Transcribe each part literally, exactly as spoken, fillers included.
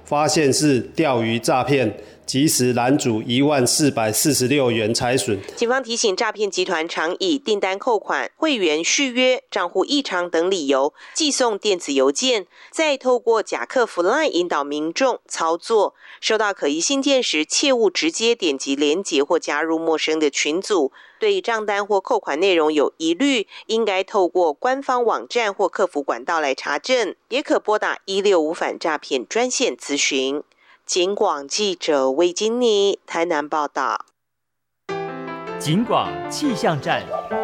发现是钓鱼诈骗，及时拦阻一万四百四十六元财损。 警方提醒，诈骗集团常以订单扣款、会员续约、账户异常等理由寄送电子邮件，再透过假客服 LINE 引导民众操作。收到可疑信件时，切勿直接点击连结或加入陌生的群组。对账单或扣款内容有疑虑，应该透过官方网站或客服管道来查证，也可拨打一六五反诈骗专线咨询。警广记者魏金妮台南报道。 警广气象站。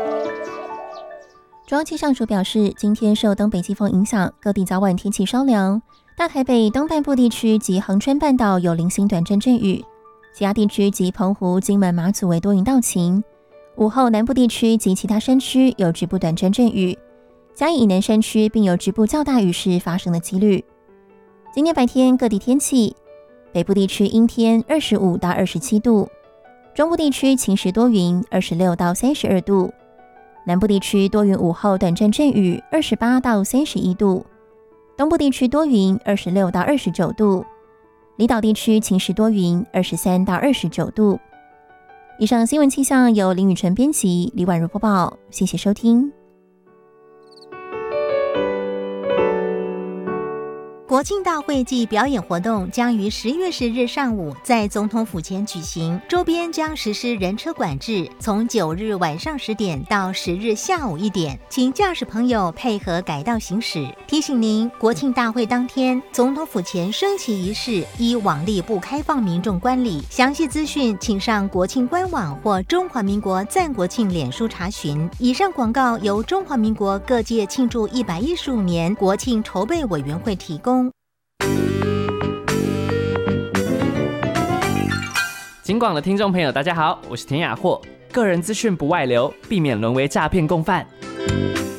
中央气象署表示，今天受东北季风影响，各地早晚天气稍凉。大台北东半部地区及恒春半岛有零星短阵阵雨，其他地区及澎湖、金门、马祖为多云到晴。午后南部地区及其他山区有局部短阵阵雨，嘉义以南山区并有局部较大雨势发生的几率。今天白天各地天气，北部地区阴天，二十五到二十七度；中部地区晴时多云，二十六到三十二度；南部地区多云，午后短阵阵雨，二十八到三十一度；东部地区多云，二十六到二十九度；离岛地区晴时多云，二十三到二十九度。以上新闻气象由林宇纯编辑，李婉如播报，谢谢收听。 国庆大会暨表演活动将于十月十日上午在总统府前举行，周边将实施人车管制，从九日晚上十点到十日下午一点，请驾驶朋友配合改道行驶。提醒您，国庆大会当天，总统府前升旗仪式依往例不开放民众观礼，详细资讯请上国庆官网或中华民国赞国庆脸书查询。以上广告由中华民国各界庆祝一百一十五年国庆筹备委员会提供。 警广的听众朋友大家好，我是田雅霍，个人资讯不外流，避免沦为诈骗共犯。